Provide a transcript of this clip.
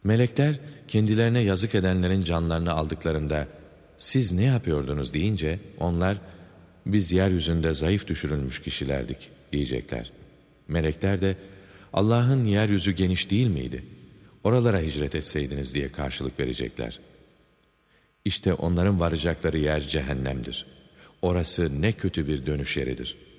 Melekler kendilerine yazık edenlerin canlarını aldıklarında siz ne yapıyordunuz deyince onlar biz yeryüzünde zayıf düşürülmüş kişilerdik diyecekler. Melekler de Allah'ın yeryüzü geniş değil miydi? Oralara hicret etseydiniz diye karşılık verecekler. İşte onların varacakları yer cehennemdir. Orası ne kötü bir dönüş yeridir.''